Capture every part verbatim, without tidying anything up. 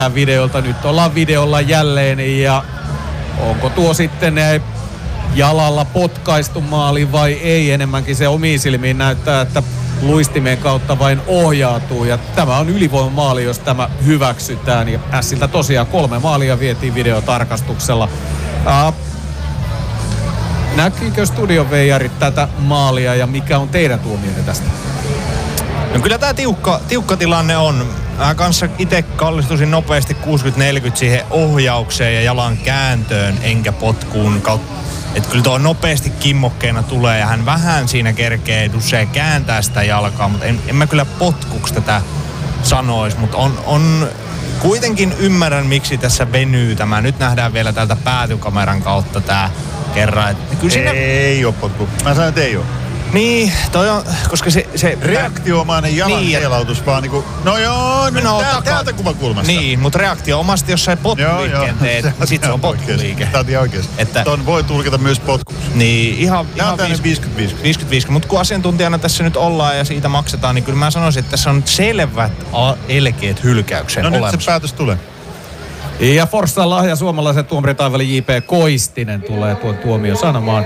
videolta. Nyt ollaan videolla jälleen ja onko tuo sitten jalalla potkaistu maali vai ei? Enemmänkin se omiin silmiin näyttää, että luistimien kautta vain ohjautuu ja tämä on ylivoimamaali, jos tämä hyväksytään. Ja Ässiltä tosiaan kolme maalia vietiin videotarkastuksella. Uh, näkyykö studion veijarit tätä maalia ja mikä on teidän tuomionne tästä? No kyllä tämä tiukka, tiukka tilanne on. Mä kanssa itse kallistusin nopeasti kuusikymmentä neljäkymmentä siihen ohjaukseen ja jalan kääntöön enkä potkuun kautta. Että kyllä tuo nopeasti kimmokkeena tulee ja hän vähän siinä kerkee dusee kääntää sitä jalkaa, mutta en, en mä kyllä potkuksi tätä sanoisi, mutta on, on kuitenkin ymmärrän miksi tässä venyy tämä. Nyt nähdään vielä täältä päätykameran kautta tää kerran. Kyllä siinä... Ei oo potku. Mä sanon, että ei oo. Niin, toi on, koska se... se reaktioomainen jalan niin, heilautus vaan niinku, no joo, nyt no, tää, täältä kuvakulmasta. Niin, mutta reaktio omasti, jos sä potkuliikkeen teet, niin sit se on potkuliike. Tää on ihan oikeesti. Että ton voi tulkita myös potkuksi. Niin, ihan... Tää on tämmönen viisikymmentä viisikymmentä. viisikymmentä viisikymmentä, mutta kun asiantuntijana tässä nyt ollaan ja siitä maksetaan, niin kyllä mä sanoisin, että tässä on selvät elkeet hylkäyksen no olemassa. No nyt se päätös tulee. Ja Forssan lahja suomalaisen tuomaritaivali J P Koistinen tulee tuon tuomion sanomaan.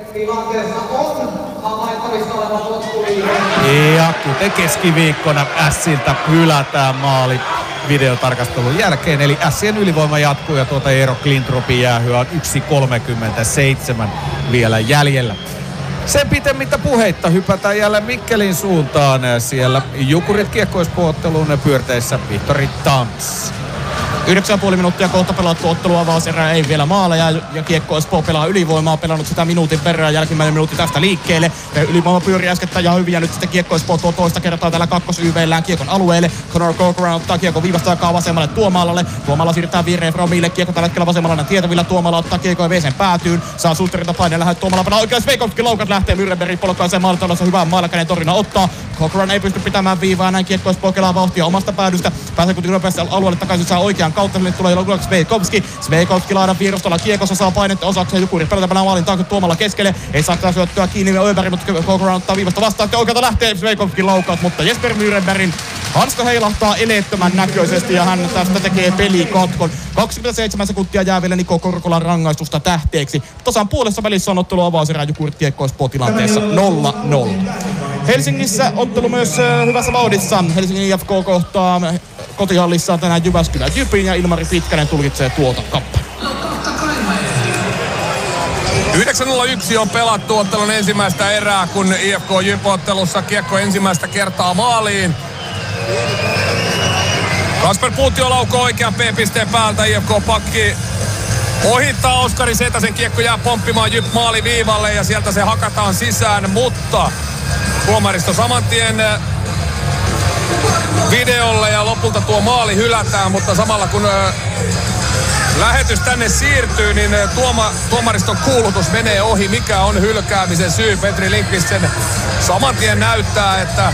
Ja kuten keskiviikkona Ässiltä hylätään maali videotarkastelun jälkeen. Eli Ässien ylivoima jatkuu ja tuota Eero Klintropin jäähyä on yksi kolmekymmentäseitsemän vielä jäljellä. Sen pitemmittä puheitta hypätään jälleen Mikkelin suuntaan. Siellä Jukurit kiekkoispuotteluun pyörteissä Vihtori Tams. yhdeksän pilkku viisi minuuttia kohta pelattu ottelu avauserää, ei vielä maaleja ja Kiekko Espoo pelaa ylivoimaa, pelannut sitä minuutin verran, jälkimmäinen minuutti tästä liikkeelle. Ylivoima pyörii äskettäin ja hyviä, nyt sitten Kiekko Espoo tuo toista kertaa täällä kakkosyyveillään Kiekon alueelle. Conor Corcoran ottaa Kiekko viivasta takaa vasemmalle Tuomaalalle. Tuomala siirtää viereen Fromille, Kiekko tällä hetkellä vasemmalla tietävillä. Tuomala ottaa Kiekko ja vee sen päätyyn. Saa Susterilta paineen lähde Tuomala pelaa oikein. Sveikovski laukat lähtee Myrrenbergin polkkaiseen maalintalossa hyvää maalakäinen torjunna ottaa. Corcoran ei pysty pitämään viivaa, näin Kiekko Espoo kelaa vauhtia omasta päädystä. Pääsee kuitenkin nopeasti alueelle takaisin, saa oikean kautta, sille tulee Sveikovski. Sveikovski laadan vierustolla Kiekossa saa painetta osakseen Jukurit. Pelata maalin taakse Tuomalla keskelle. Ei saa syöttöä kiinni Öberg, mutta Corcoran ottaa viivasta vastaan. Oikealta lähtee Sveikovskin laukaus, mutta Jesper Myrrenbergin hanska heilahtaa eleettömän näköisesti ja hän tästä tekee pelikatkon. kaksikymmentäseitsemän sekuntia jää vielä Niko Korkolan rangaistusta tähteeksi. Tasan puolessa välissä on ottelu avauserä Jukurit Kiekko Espoo tilanteessa nolla nolla. Helsingissä ottelu myös hyvässä vauhdissa. Helsingin I F K kohtaa kotihallissaan tänään Jyväskylän Jypin ja Ilmari Pitkänen tulkitsee tuota kappaletta. yhdeksän nolla yksi on pelattu ottelun ensimmäistä erää, kun I F K Jyp-ottelussa Kiekko ensimmäistä kertaa maaliin. Kasper Puutio laukoo oikean P-pisteen päältä. I F K-pakki ohittaa Oskari Setäsen, kiekko jää pomppimaan Jyp maaliviivalle ja sieltä se hakataan sisään, mutta tuomaristo saman tien videolle ja lopulta tuo maali hylätään, mutta samalla kun lähetys tänne siirtyy, niin tuoma, tuomariston kuulutus menee ohi. Mikä on hylkäämisen syy? Petri Lindqvist sen saman tien näyttää, että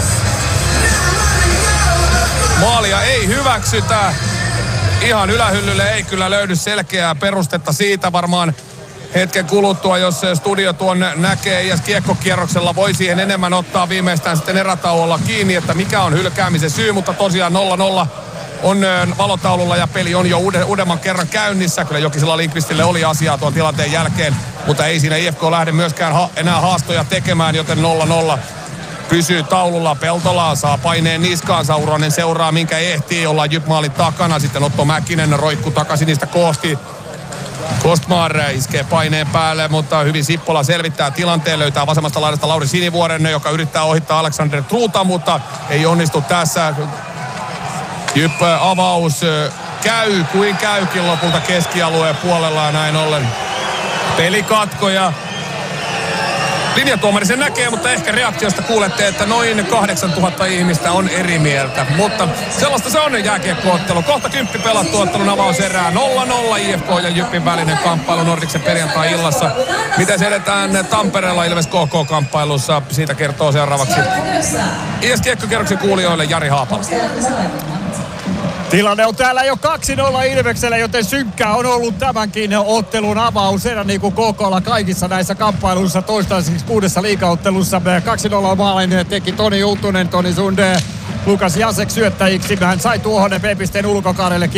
maalia ei hyväksytä. Ihan ylähyllylle ei kyllä löydy selkeää perustetta siitä. Varmaan hetken kuluttua, jos studio tuon näkee ja kiekkokierroksella voi siihen enemmän ottaa viimeistään sitten erätauolla kiinni, että mikä on hylkäämisen syy, mutta tosiaan nolla nolla on valotaululla ja peli on jo uudemman kerran käynnissä. Kyllä Jokisella Lindqvistille oli asiaa tuon tilanteen jälkeen, mutta ei siinä I F K lähde myöskään ha- enää haastoja tekemään, joten nolla nolla pysyy taululla. Peltola saa paineen niskaan, Sauronen seuraa minkä ehtii, ollaan Jyp-maalin takana, sitten Otto Mäkinen roikku takaisin niistä Koosti. Kostmar iskee paineen päälle, mutta hyvin Sippola selvittää tilanteen, löytää vasemmasta laidasta Lauri Sinivuoren, joka yrittää ohittaa Alexander Truuta, mutta ei onnistu tässä. Jyp-avaus käy kuin käykin lopulta keskialueen puolella ja näin ollen pelikatko ja linjatuomari sen näkee, mutta ehkä reaktiosta kuulette, että noin kahdeksantuhatta ihmistä on eri mieltä. Mutta sellaista se on jääkiekkoottelu. Kohta kymppi pelattu ottelun avauserää. nolla nolla I F K ja Jypin välinen kamppailu Nordicsen perjantai-illassa. Miten se edetään Tampereella Ilves K K-kamppailussa? Siitä kertoo seuraavaksi I S Kiekkokierroksen kuulijoille Jari Haapala. Tilanne on täällä jo kaksi nolla Ilveksellä, joten synkkää on ollut tämänkin ottelun avauserä niin kuin K K:lla kaikissa näissä kamppailuissa toistaiseksi kuudessa liigaottelussa. kaksi nolla maalin teki Toni Juttunen, Toni Sunde Lukas Jasek syöttäjiksi. Hän sai tuohon B-pisteen ulkokaarelle.